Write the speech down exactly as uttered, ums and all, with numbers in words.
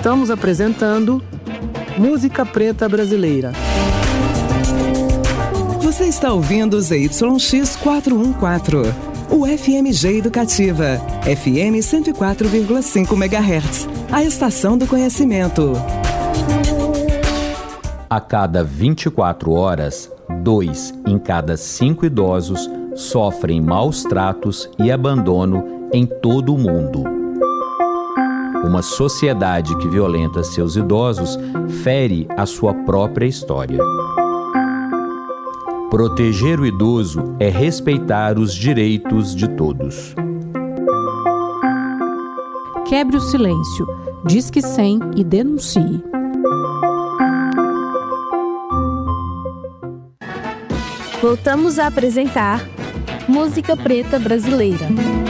Estamos apresentando Música Preta Brasileira. Você está ouvindo Z Y X quatrocentos e quatorze, o F M G Educativa, F M cento e quatro vírgula cinco megahertz, a estação do conhecimento. A cada vinte e quatro horas, dois em cada cinco idosos sofrem maus tratos e abandono em todo o mundo. Uma sociedade que violenta seus idosos fere a sua própria história. Proteger o idoso é respeitar os direitos de todos. Quebre o silêncio, disque cem e denuncie. Voltamos a apresentar Música Preta Brasileira.